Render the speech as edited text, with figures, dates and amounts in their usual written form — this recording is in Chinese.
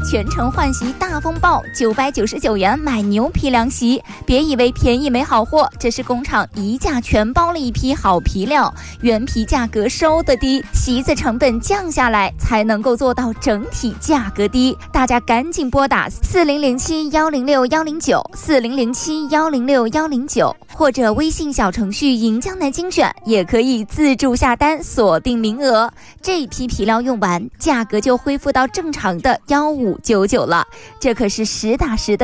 全程换洗大风暴，999元买牛皮凉席。别以为便宜没好货，这是工厂一价全包了一批好皮料，原皮价格收得低，席子成本降下来，才能够做到整体价格低。大家赶紧拨打4007106109，4007106109，或者微信小程序银江南精选，也可以自助下单锁定名额。这批皮料用完，价格就恢复到正常的1599了，这可是实打实的